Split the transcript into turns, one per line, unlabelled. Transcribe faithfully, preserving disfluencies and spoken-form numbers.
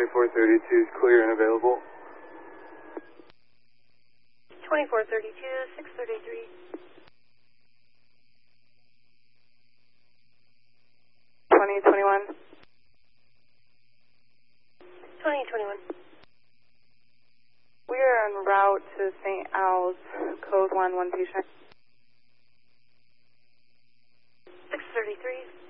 twenty-four thirty-two is clear and available.
twenty-four thirty-two, six thirty-three.
twenty twenty-one.
twenty twenty-one.
We are en route to Saint Al's, code one, one patient.
six thirty-three.